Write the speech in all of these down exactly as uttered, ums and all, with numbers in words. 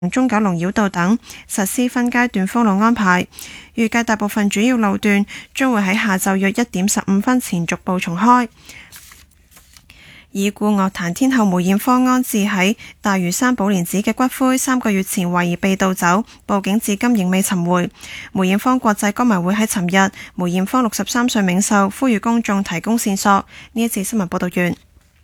中九龍繞道等實施分階段封路安排，預計大部分主要路段將會喺下晝約一點十五分前逐步重開。已故樂壇天后梅艷芳安置喺大嶼山寶蓮寺嘅骨灰，三個月前懷疑被盜走，報警至今仍未尋回。梅艷芳國際歌迷會喺尋日梅艷芳六十三歲冥壽，呼籲公眾提供線索。呢一次新聞報道完。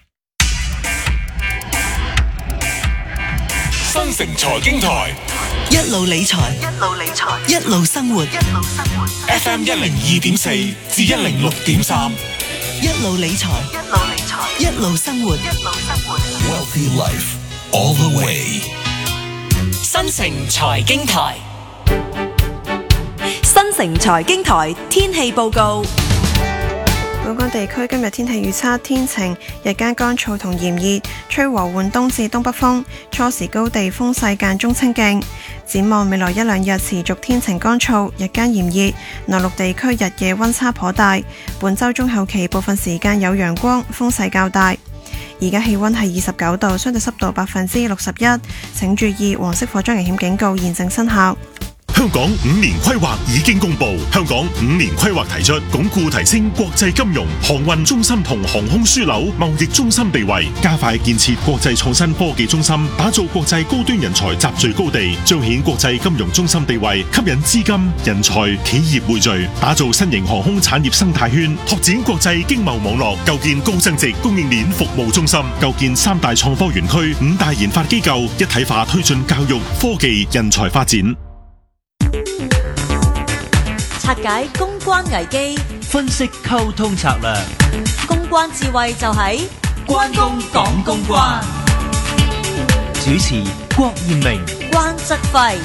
新城財經台一路理財，一路理財，一路生活，一路生活。 F M 一零二點四至一零六點三， 一路理財，一路理財，一路生活，一路生活。 Wealthy Life all the way。 新城財經台， 新城財經台天氣報告。 本港地區今日天氣預測天晴，日間乾燥同炎熱，吹和緩東至東北風，初時高地風勢間中清勁。展望未來一兩日持續天晴乾燥，日間炎熱，內陸地區日夜溫差頗大。本週中後期部分時間有陽光，風勢較大。而家氣溫係二十九度，相對濕度百分之六十一。請注意黃色火災危險警告現正生效。 香港五年規劃已經公布，香港五年規劃提出鞏固提升國際金融、航運中心同航空樞紐貿易中心地位，加快建設國際創新科技中心，打造國際高端人才集聚高地，彰顯國際金融中心地位，吸引資金、人才、企業匯聚，打造新型航空產業生態圈，拓展國際經貿網絡，構建高增值供應鏈服務中心，構建三大創科園區、五大研發機構，一體化推進教育、科技、人才發展。 拆解公關危機， 分析溝通策略， 公關智慧就喺關公講公關。主持郭艷明、 關則輝。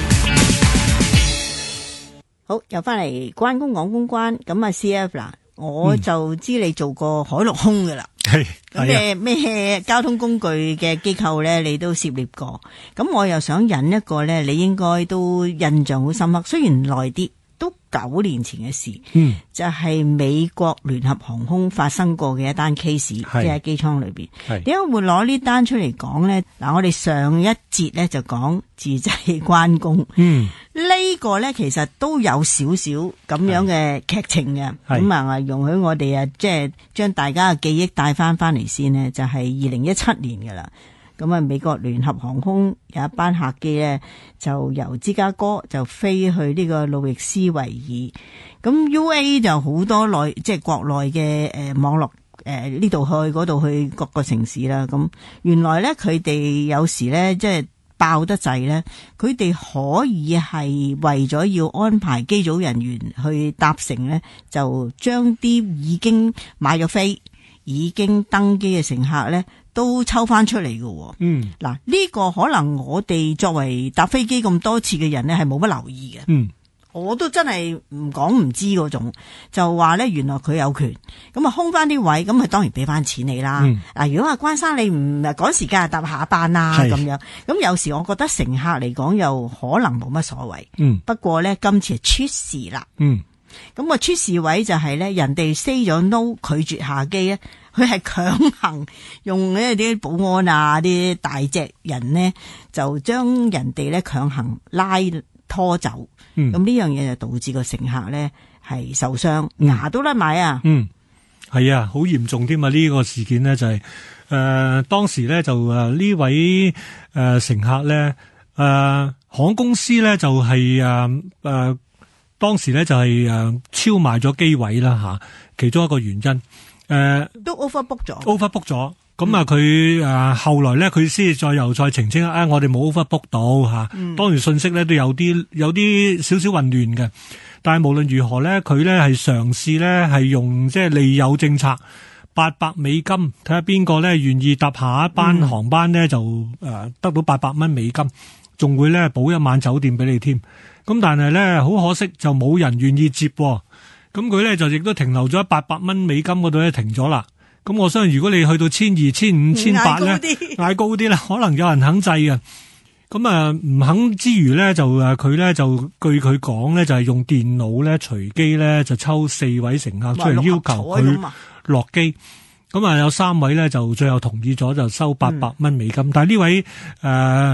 好，又翻嚟關公講公關。咁啊 C F 嗱，我就知你做過海陸空噶啦， 係咁咩咩交通工具嘅機構咧，你都涉獵過。咁我又想引一個咧，你應該都印象好深刻，雖然耐啲。都九年前嘅事，嗯，就係、是、美國聯合航空發生過嘅一單 case，即係喺機艙裏邊。點解會攞呢單出嚟講咧？嗱，我哋上一節咧就講自製關公，嗯，呢、這個咧其實都有少少咁樣嘅劇情嘅。咁啊，容許我哋啊，即係將大家嘅記憶帶翻翻嚟先呢，就係二零一七年噶啦。咁啊，美國聯合航空有一班客機咧，就由芝加哥就飛去呢個路易斯維爾。咁 U A 就好多內即係國內嘅誒網絡誒呢度去嗰度去各個城市啦。咁原來咧佢哋有時咧即係爆得滯咧，佢哋可以係為咗要安排機組人員去搭乘咧，就將啲已經買咗飛、已經登機嘅乘客咧，都抽翻出嚟嘅。嗯，嗱，呢個可能我哋作為搭飛機咁多次嘅人呢，係冇乜留意嘅。嗯，我都真係唔講唔知嗰種，就話呢，原來佢有權咁啊，空翻啲位，咁佢當然俾翻錢你啦。嗱、嗯，如果話關生你唔趕時間搭下班啦咁樣，咁有時我覺得乘客嚟講又可能冇乜所謂。嗯，不過呢，今次係出事啦。嗯，咁個出事位就係呢，人哋 say 咗 no 拒絕下機咧。佢係強行用呢啲保安啊啲大隻人呢，就將人哋咧強行拉拖走。咁、嗯、呢樣嘢就導致個乘客咧係受傷，牙都甩埋啊。 嗯，係啊，好嚴重添啊！呢、這個事件呢，就係、是、誒、呃、當時咧就誒呢位誒、呃、乘客咧誒、呃、航空公司咧就係誒誒當時咧就係、是、誒、呃、超賣咗機位啦吓，其中一個原因。誒、呃， 都 overbook 咗 ，overbook 咗，咁啊佢誒後來咧佢先至再又再澄清啊、哎，我哋冇 overbook 到吓、嗯，當然信息咧都有啲有啲少少混亂嘅，但係無論如何咧，佢咧係嘗試咧係用即係利誘政策，八百美金睇下邊個咧願意搭下一班航班咧、嗯、就誒得到八百蚊美金，仲會咧補一晚酒店俾你添，咁但係咧好可惜就冇人願意接。咁佢咧就亦都停留咗喺八百蚊美金嗰度咧停咗啦。咁我相信如果你去到千二、千五、千八咧，嗌高啲咧，可能有人肯制嘅。咁啊唔肯之餘咧，就誒佢咧就據佢講咧，就係用電腦咧隨機咧就抽四位乘客出嚟要求佢落機。咁啊有三位咧就最後同意咗，就收八百蚊美金。嗯、但係呢位誒。呃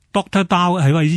Doctor Dow 係位